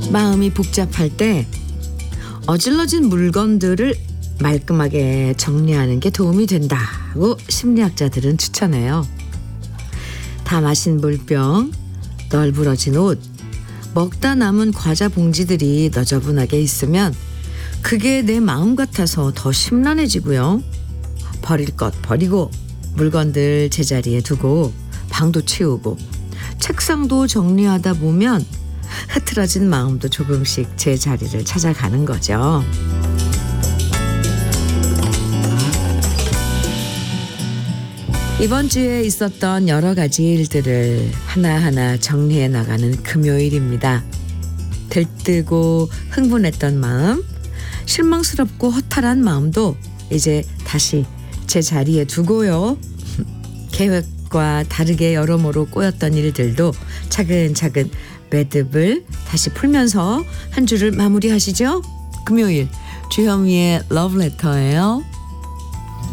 마음이 복잡할 때 어질러진 물건들을 말끔하게 정리하는 게 도움이 된다고 심리학자들은 추천해요. 다 마신 물병, 널브러진 옷, 먹다 남은 과자 봉지들이 너저분하게 있으면 그게 내 마음 같아서 더 심란해지고요. 버릴 것 버리고 물건들 제자리에 두고 방도 치우고 책상도 정리하다 보면 흐트러진 마음도 조금씩 제 자리를 찾아가는 거죠. 이번 주에 있었던 여러 가지 일들을 하나하나 정리해 나가는 금요일입니다. 들뜨고 흥분했던 마음, 실망스럽고 허탈한 마음도 이제 다시 제 자리에 두고요. 계획과 다르게 여러모로 꼬였던 일들도 차근차근 매듭을 다시 풀면서 한 주를 마무리하시죠. 금요일 주현미의 러브레터예요.